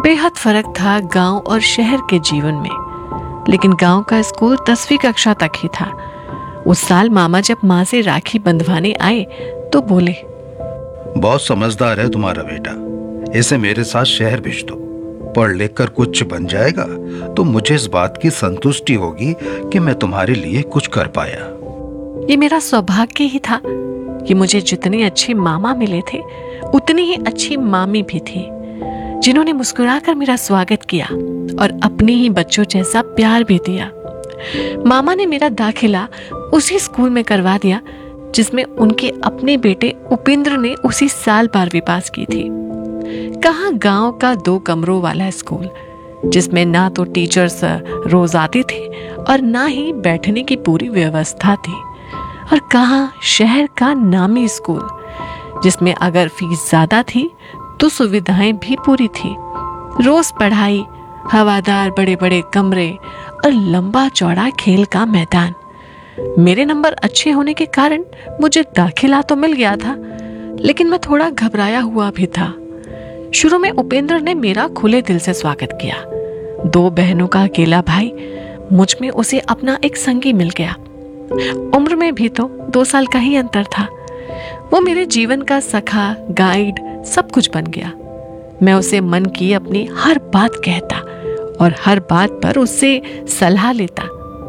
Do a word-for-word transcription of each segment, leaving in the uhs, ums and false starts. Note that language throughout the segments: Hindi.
बेहद फर्क था गांव और शहर के जीवन में, लेकिन गांव का स्कूल दसवीं कक्षा तक ही था। उस साल मामा जब माँ से राखी बंधवाने आए तो बोले, बहुत समझदार है तुम्हारा बेटा, इसे मेरे साथ शहर भेज दो। पढ़ लिख कर कुछ बन जाएगा तो मुझे इस बात की संतुष्टि होगी कि मैं तुम्हारे लिए कुछ कर पाया। ये मेरा सौभाग्य ही था कि मुझे जितने अच्छे मामा मिले थे उतनी ही अच्छी मामी भी थी, जिन्होंने मुस्कुराकर मेरा स्वागत किया और अपने ही बच्चों जैसा प्यार भी दिया। मामा ने मेरा दाखिला उसी स्कूल में करवा दिया जिसमें उनके अपने बेटे उपेंद्र ने उसी साल बारहवीं पास की थी। कहाँ गांव का दो कमरों वाला स्कूल जिसमें ना तो टीचर्स रोज आते थे और ना ही बैठने की पूरी व्यवस्था थी, और कहाँ शहर का नामी स्कूल जिसमें अगर फीस ज्यादा थी तो सुविधाएं भी पूरी थी। रोज पढ़ाई, हवादार बड़े बड़े कमरे और लंबा चौड़ा खेल का मैदान। मेरे नंबर अच्छे होने के कारण मुझे दाखिला तो मिल गया था, लेकिन मैं थोड़ा घबराया हुआ भी था। शुरू में उपेंद्र ने मेरा खुले दिल से स्वागत किया। दो बहनों का अकेला भाई, मुझ में उसे अपना एक संगी मिल गया। उम्र में भी तो दो साल का ही अंतर था। वो मेरे जीवन का सखा, गाइड, सब कुछ बन गया। मैं उसे मन की अपनी हर बात कहता और हर बात पर उससे सलाह लेता।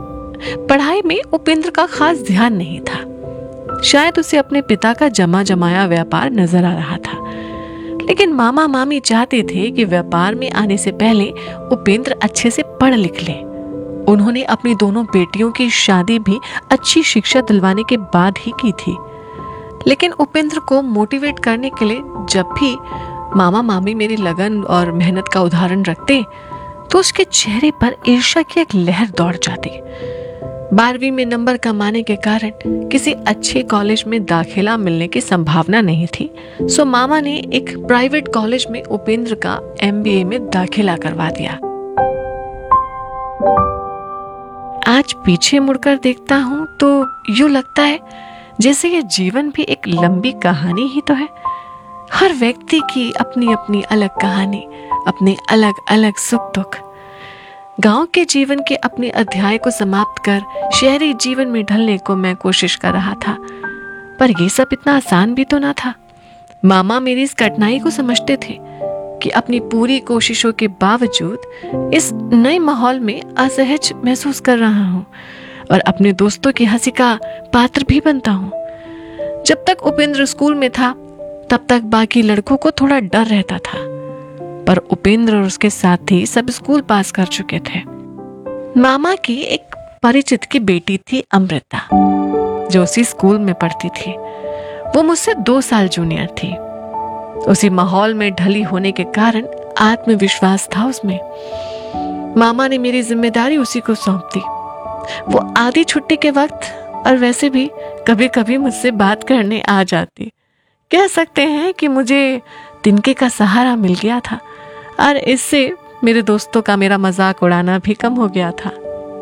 पढ़ाई में उपेंद्र का खास ध्यान नहीं था। शायद उसे अपने पिता का जमा जमाया व्यापार नजर आ रहा था, लेकिन मामा मामी चाहते थे कि व्यापार में आने से पहले उपेंद्र अच्छे से पढ़ लिख ले। उन्होंने अपनी दोनों बेटियों की शादी भी अच्छी शिक्षा दिलवाने के बाद ही की थी। लेकिन उपेंद्र को मोटिवेट करने के लिए जब भी मामा मामी मेरी लगन और मेहनत का उदाहरण रखते तो उसके चेहरे पर ईर्ष्या की एक लहर दौड़ जाती। बारहवीं में नंबर कमाने के कारण किसी अच्छे कॉलेज में दाखिला मिलने की संभावना नहीं थी, सो मामा ने एक प्राइवेट कॉलेज में उपेंद्र का एमबीए में दाखिला करवा दिया। आज पीछे मुड़कर देखता हूँ तो यूं लगता है जैसे ये जीवन भी एक लंबी कहानी ही तो है। हर व्यक्ति की अपनी अपनी अलग कहानी, अपने अलग अलग सुख दुख। गांव के जीवन के अपने अध्याय को समाप्त कर शहरी जीवन में ढलने को मैं कोशिश कर रहा था, पर यह सब इतना आसान भी तो ना था। मामा मेरी इस कठिनाई को समझते थे कि अपनी पूरी कोशिशों के बावजूद इस नए माहौल में असहज महसूस कर रहा हूँ और अपने दोस्तों की हंसी का पात्र भी बनता हूँ। जब तक उपेंद्र स्कूल में था तब तक बाकी लड़कों को थोड़ा डर रहता था, पर उपेंद्र और उसके साथी सब स्कूल पास कर चुके थे। मामा की एक परिचित की बेटी थी अमृता, जो उसी स्कूल में पढ़ती थी। वो मुझसे दो साल जूनियर थी। उसी माहौल में ढली होने के कारण आत्मविश्वास था उसमें। मामा ने मेरी जिम्मेदारी उसी को सौंप दी। वो आधी छुट्टी के वक्त और वैसे भी कभी कभी मुझसे बात करने आ जाती। कह सकते हैं कि मुझे तिनके का सहारा मिल गया था और इससे मेरे दोस्तों का मेरा मजाक उड़ाना भी कम हो गया था।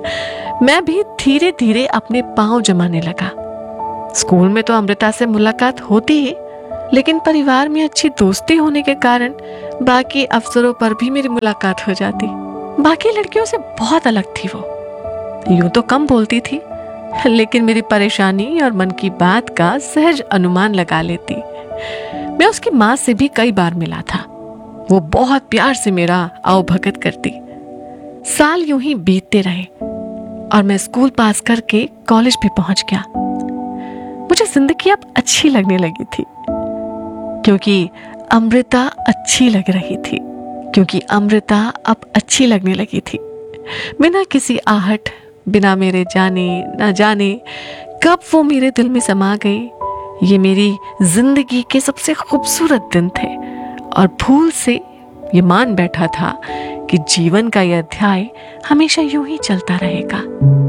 मैं भी धीरे धीरे अपने पांव जमाने लगा। स्कूल में तो अमृता से मुलाकात होती ही, लेकिन परिवार में अच्छी दोस्ती होने के कारण बाकी अवसरों पर भी मेरी मुलाकात हो जाती। बाकी लड़कियों से बहुत अलग थी वो। यूं तो कम बोलती थी, लेकिन मेरी परेशानी और मन की बात का सहज अनुमान लगा लेती। मैं उसकी माँ से भी कई बार मिला था। वो बहुत प्यार से मेरा आवभगत करती। साल यूं ही बीतते रहे और मैं स्कूल पास करके कॉलेज भी पहुंच गया। मुझे जिंदगी अब अच्छी लगने लगी थी, क्योंकि अमृता अच्छी लग रही थी क्योंकि अमृता अब अच्छी लगने लगी थी। बिना किसी आहट, बिना मेरे जाने ना जाने कब वो मेरे दिल में समा गई। ये मेरी जिंदगी के सबसे खूबसूरत दिन थे और भूल से ये मान बैठा था कि जीवन का यह अध्याय हमेशा यूं ही चलता रहेगा।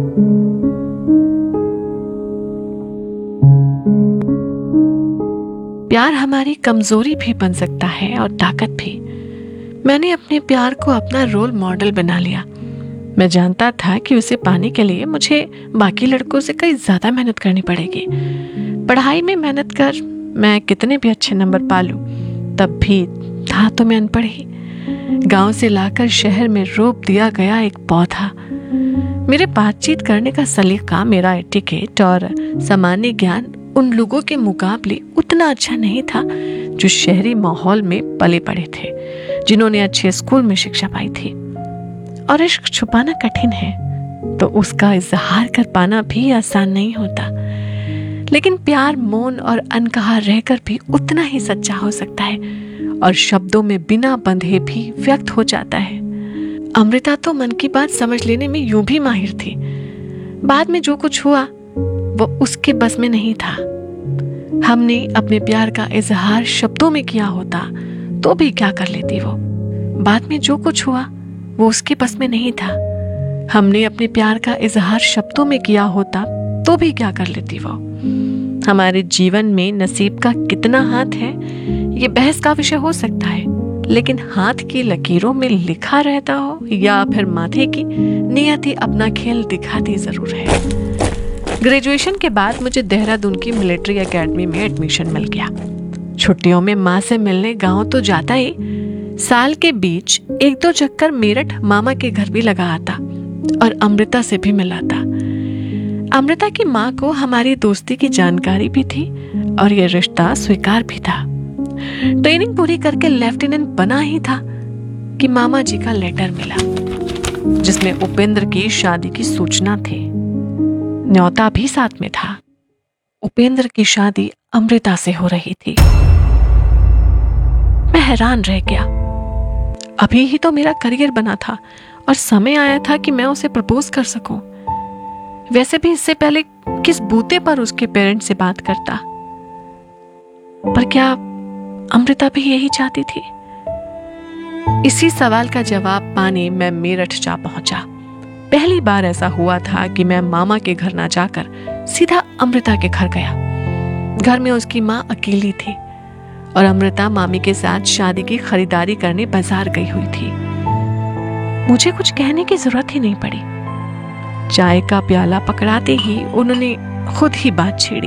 प्यार हमारी कमजोरी भी बन सकता है और ताकत भी। मैंने अपने प्यार को अपना रोल मॉडल बना लिया। मैं जानता था कि उसे पाने के लिए मुझे बाकी लड़कों से कई ज्यादा मेहनत करनी पड़ेगी। पढ़ाई में मेहनत कर मैं कितने भी अच्छे नंबर पा लूं, तब भी था तो मैं अनपढ़ ही। गांव से लाकर शहर में रोप दिया गया एक पौधा। मेरे बातचीत करने का सलीका, मेरा एटिकेट और सामान्य ज्ञान उन लोगों के मुकाबले उतना अच्छा नहीं था जो शहरी माहौल में पले पड़े थे, जिन्होंने अच्छे स्कूल में शिक्षा पाई थी। और इश्क छुपाना कठिन है तो उसका इजहार कर पाना भी आसान नहीं होता, लेकिन प्यार मौन और अनकहा रहकर भी उतना ही सच्चा हो सकता है और शब्दों में बिना बंधे भी व्यक्त हो जाता है। अमृता तो मन की बात समझ लेने में यूं भी माहिर थी। बाद में जो कुछ हुआ वो उसके बस में नहीं था। हमने अपने प्यार का इजहार शब्दों में किया होता तो भी क्या कर लेती वो। बाद में जो कुछ हुआ वो उसके बस में नहीं था। हमने अपने प्यार का इजहार शब्दों में किया होता तो भी क्या कर लेती वो। हमारे जीवन में नसीब का कितना हाथ है ये बहस का विषय हो सकता है, लेकिन हाथ की लकीरों में लिखा रहता हो या फिर माथे की, नियति अपना खेल दिखाती जरूर है। ग्रेजुएशन के बाद मुझे देहरादून की मिलिट्री एकेडमी में एडमिशन मिल गया। छुट्टियों में माँ से मिलने गांव तो जाता ही, साल के बीच एक दो चक्कर मेरठ मामा के घर भी लगा आता और अमृता से भी मिलाता। अमृता की माँ को हमारी दोस्ती की जानकारी भी थी और ये रिश्ता स्वीकार भी था। ट्रेनिंग पूरी करके लेफ्टिनेंट बना ही था कि मामा जी का लेटर मिला जिसमें उपेंद्र की शादी की सूचना थी। न्योता भी साथ में था। उपेंद्र की शादी अमृता से हो रही थी। मैं हैरान रह गया। अभी ही तो मेरा करियर बना था और समय आया था कि मैं उसे प्रपोज कर सकूं। वैसे भी इससे पहले किस बूते पर उसके पेरेंट्स से बात करता। पर क्या अमृता भी यही चाहती थी? इसी सवाल का जवाब पाने मैं मेरठ जा पहुंचा। पहली बार ऐसा हुआ था कि मैं मामा के घर ना जाकर सीधा अमृता के घर गया। घर में उसकी माँ अकेली थी और अमृता मामी के साथ शादी की खरीदारी करने बाजार गई हुई थी। मुझे कुछ कहने की जरूरत ही नहीं पड़ी। चाय का प्याला पकड़ाते ही उन्होंने खुद ही बात छेड़ी।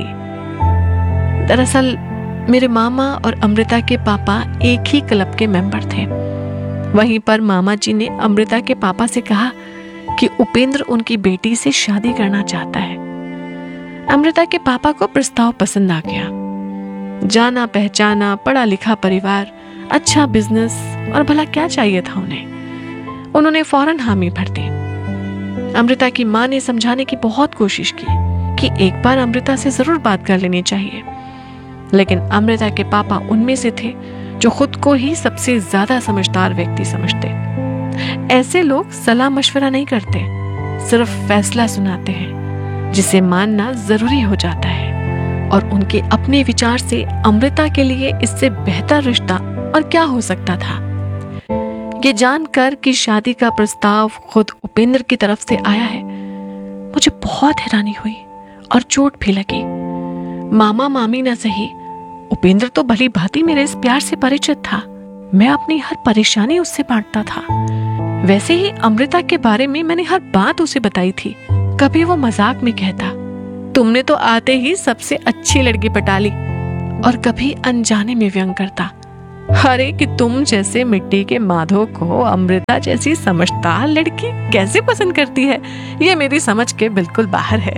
दरअसल मेरे मामा और अमृता के पापा एक ही क्लब के मेंबर थे। वहीं पर मामा जी ने अमृता के पापा से कहा कि उपेंद्र उनकी बेटी से शादी करना चाहता है। अमृता के पापा को प्रस्ताव पसंद आ गया। जाना पहचाना, पढ़ा लिखा परिवार, अच्छा बिजनेस और भला क्या चाहिए था उन्हें। उन्होंने फौरन हामी भर दी। अमृता की माँ ने समझाने की बहुत कोशिश की कि एक बार अमृता से जरूर बात कर लेनी चाहिए, लेकिन अमृता के पापा उनमें से थे जो खुद को ही सबसे ज्यादा समझदार व्यक्ति समझते। ऐसे लोग सलाह मशवरा नहीं करते, सिर्फ फैसला सुनाते हैं जिसे मानना जरूरी हो जाता है। और उनके अपने विचार से अमृता के लिए इससे बेहतर रिश्ता और क्या हो सकता था। ये जानकर कि शादी का प्रस्ताव खुद उपेंद्र की तरफ से आया है, मुझे बहुत हैरानी हुई और चोट भी लगी। मामा मामी न सही, उपेंद्र तो भली भांति मेरे इस प्यार से परिचित था। मैं अपनी हर परेशानी उससे बांटता था। वैसे ही अमृता के बारे में मैंने हर बात उसे बताई थी। कभी वो मजाक में कहता, तुमने तो आते ही सबसे अच्छी लड़की पटा ली, और कभी अनजाने में व्यंग करता, अरे कि तुम जैसे मिट्टी के माधो को अमृता जैसी समझदार लड़की कैसे पसंद करती है, ये मेरी समझ के बिल्कुल बाहर है।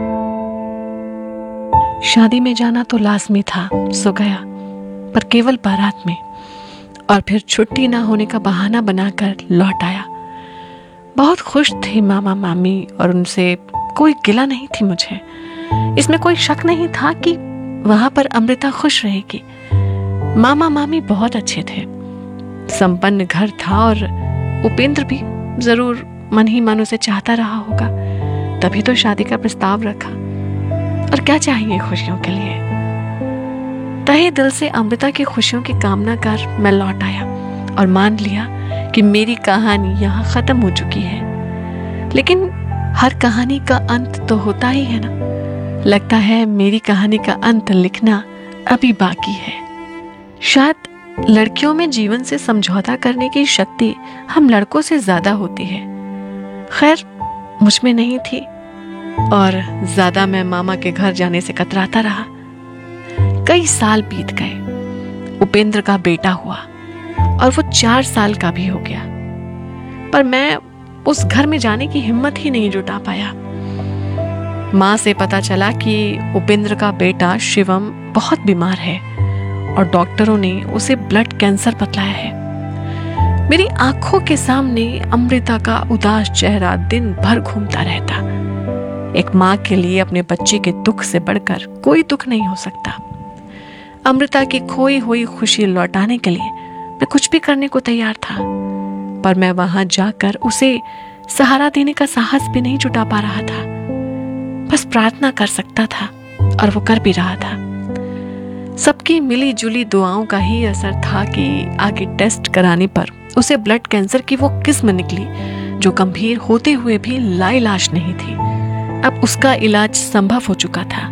शादी में जाना तो लाजमी था, सो गया, पर केवल बारात में, और फिर छुट्टी ना होने का बहाना बनाकर लौट आया। बहुत खुश थे मामा मामी और उनसे कोई गिला नहीं थी मुझे। इसमें कोई शक नहीं था कि वहां पर अमृता खुश रहेगी। मामा मामी बहुत अच्छे थे। संपन्न घर था और उपेंद्र भी जरूर मन ही मन उसे चाहता रहा होगा, तभी तो शादी का प्रस्ताव रखा। और क्या चाहिए खुशियों के लिए। तहे दिल से अमृता की खुशियों की कामना कर मैं लौट आया और मान लिया कि मेरी कहानी यहाँ खत्म हो चुकी है। लेकिन हर कहानी का अंत तो होता ही है ना। लगता है मेरी कहानी का अंत लिखना अभी बाकी है। शायद लड़कियों में जीवन से समझौता करने की शक्ति हम लड़कों से ज्यादा होती है। खैर मुझ में नहीं थी और ज्यादा मैं मामा के घर जाने से कतराता रहा। कई साल बीत गए। उपेंद्र का बेटा हुआ। और वो चार साल का भी हो गया, पर मैं उस घर में जाने की हिम्मत ही नहीं जुटा पाया। माँ से पता चला कि उपेंद्र का बेटा शिवम बहुत बीमार है और डॉक्टरों ने उसे ब्लड कैंसर बतलाया है। मेरी आंखों के सामने अमृता का उदास चेहरा दिन भर घूमता रहता। एक माँ के लिए अपने बच्चे के दुख से बढ़कर कोई दुख नहीं हो सकता। अमृता की खोई हुई खुशी लौटाने के लिए मैं कुछ भी करने को तैयार था, पर मैं वहां जाकर उसे सहारा देने का साहस भी नहीं जुटा पा रहा था। बस प्रार्थना कर सकता था और वो कर भी रहा था। सबकी मिली जुली दुआओं का ही असर था कि आगे टेस्ट कराने पर उसे ब्लड कैंसर की वो किस्म निकली जो गंभीर होते हुए भी लाइलाज नहीं थी। अब उसका इलाज संभव हो चुका था।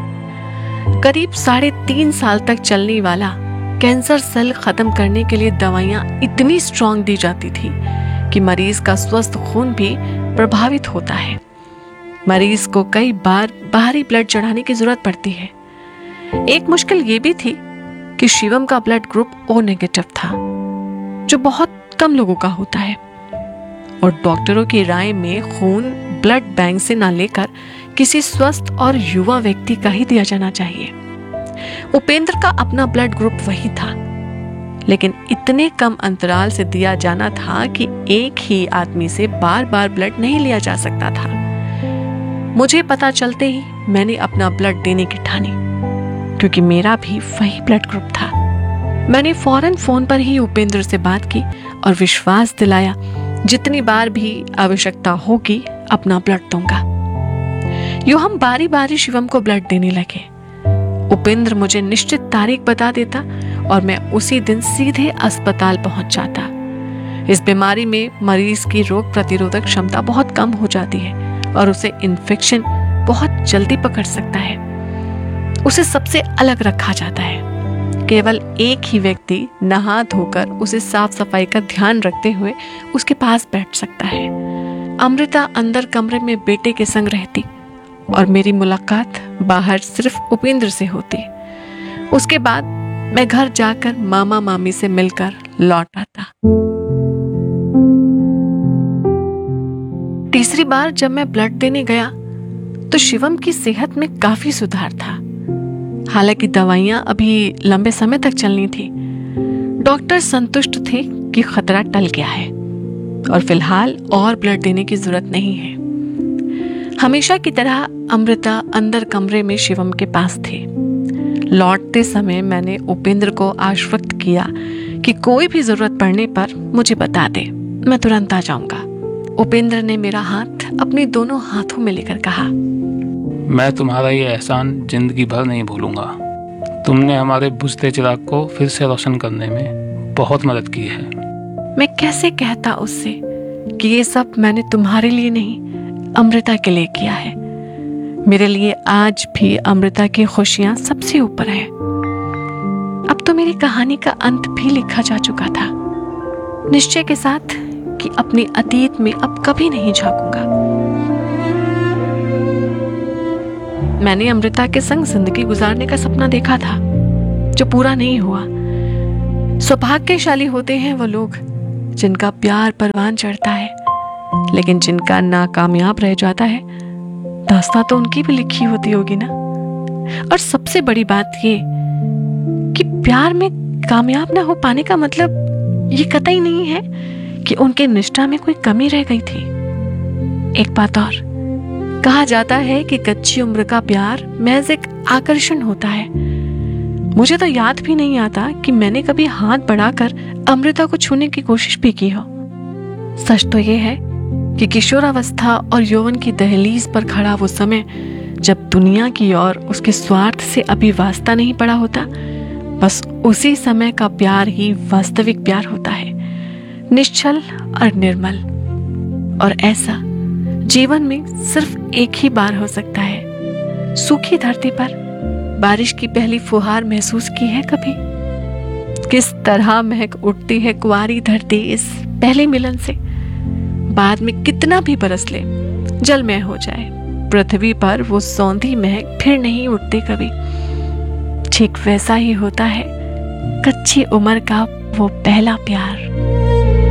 करीब साढ़े तीन साल तक चलने वाला कैंसर सेल खत्म करने के लिए दवाइयां इतनी स्ट्रांग दी जाती थी कि मरीज का स्वस्थ खून भी प्रभावित होता है। मरीज को कई बार बाहरी ब्लड चढ़ाने की जरूरत पड़ती है। एक मुश्किल ये भी थी कि शिवम का ब्लड ग्रुप ओ नेगेटिव था, जो बहुत कम लोगों का होता है, और डॉक्टरों की राय में खून ब्लड बैंक से ना लेकर किसी स्वस्थ और युवा व्यक्ति का ही दिया जाना चाहिए। उपेंद्र का अपना ब्लड ग्रुप वही था, लेकिन इतने कम अंतराल से दिया जाना था कि एक ही आदमी से बार बार ब्लड नहीं लिया जा सकता था। मुझे पता चलते ही मैंने अपना ब्लड देने की ठानी, क्योंकि मेरा भी वही ब्लड ग्रुप था। मैंने फौरन फोन पर ही उपेंद्र से बात की और विश्वास दिलाया जितनी बार भी आवश्यकता होगी अपना ब्लड दूंगा। यूं हम बारी बारी शिवम को ब्लड देने लगे। उपेंद्र मुझे निश्चित तारीख बता देता और मैं उसी दिन सीधे अस्पताल पहुंच जाता। इस बीमारी में मरीज की रोग प्रतिरोधक क्षमता बहुत कम हो जाती है और उसे इन्फेक्शन बहुत जल्दी पकड़ सकता है। उसे सबसे अलग रखा जाता है। केवल एक ही व्यक्ति नहा धोकर उसे साफ सफाई का ध्यान रखते हुए उसके पास बैठ सकता है। अमृता अंदर कमरे में बेटे के संग रहती और मेरी मुलाकात बाहर सिर्फ उपेंद्र से होती। उसके बाद मैं घर जाकर मामा मामी से मिलकर लौट आता। तीसरी बार जब मैं ब्लड देने गया तो शिवम की सेहत में काफी सुधार था। हालांकि दवाइयां अभी लंबे समय तक चलनी थी। डॉक्टर संतुष्ट थे कि खतरा टल गया है और फिलहाल और ब्लड देने की जरूरत नहीं है। हमेशा की तरह अमृता अंदर कमरे में शिवम के पास थे। लौटते समय मैंने उपेंद्र को आश्वस्त किया कि कोई भी जरूरत पड़ने पर मुझे बता दे, मैं तुरंत आ जाऊंगा। उपेंद्र ने मेरा हाथ अपने दोनों हाथों में लेकर कहा, मैं तुम्हारा ये एहसान जिंदगी भर नहीं भूलूंगा। तुमने हमारे बुझते चिराग को फिर से रोशन करने में बहुत मदद की है। मैं कैसे कहता उससे कि ये सब मैंने तुम्हारे लिए नहीं, अमृता के लिए किया है। मेरे लिए आज भी अमृता की खुशियां सबसे ऊपर है। अब तो मेरी कहानी का अंत भी लिखा जा चुका था, निश्चय के साथ कि अपने अतीत में अब कभी नहीं झांकूंगा। मैंने अमृता के संग जिंदगी गुजारने का सपना देखा था, जो पूरा नहीं हुआ। सौभाग्यशाली होते हैं वो लोग जिनका प्यार परवान चढ़ता है, लेकिन जिनका नाकामयाब रह जाता है दास्तां तो उनकी भी लिखी होती होगी ना। और सबसे बड़ी बात ये कि प्यार में कामयाब ना हो पाने का मतलब ये कतई नहीं है कि उनके निष्ठा में कोई कमी रह गई थी। एक बात और, कहा जाता है कि कच्ची उम्र का प्यार महज एक आकर्षण होता है। मुझे तो याद भी नहीं आता कि मैंने कभी हाथ बढ़ाकर अमृता को छूने की कोशिश भी की हो। सच तो यह है कि किशोरावस्था और यौवन की दहलीज पर खड़ा वो समय जब दुनिया की ओर उसके स्वार्थ से अभी वास्ता नहीं पड़ा होता, बस उसी समय का प्यार ही वास्तविक प्यार होता है, निश्चल और निर्मल। और ऐसा जीवन में सिर्फ एक ही बार हो सकता है। सूखी धरती पर बारिश की पहली फुहार महसूस की है कभी? किस तरह महक उठती है कुंवारी धरती इस पहले मिलन से। बाद में कितना भी बरस ले, जलमय हो जाए, पृथ्वी पर वो सौंधी महक फिर नहीं उठती कभी। ठीक वैसा ही होता है कच्ची उम्र का वो पहला प्यार।